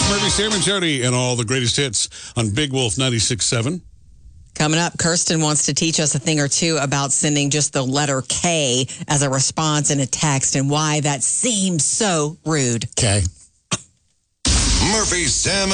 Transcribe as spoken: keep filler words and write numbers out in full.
Murphy, Sam, and Jody, and all the greatest hits on Big Wolf ninety-six point seven. Coming up, Kirsten wants to teach us a thing or two about sending just the letter K as a response in a text and why that seems so rude. Okay. Murphy, Sam,